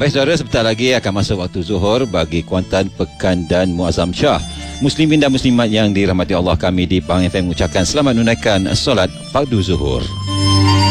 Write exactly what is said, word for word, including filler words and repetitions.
Baik saudara, sebentar lagi akan masuk waktu zuhur bagi Kuantan, Pekan dan Muazzam Shah. Muslimin dan muslimat yang dirahmati Allah, kami di Pahang F M mengucapkan selamat menunaikan solat fardu zuhur.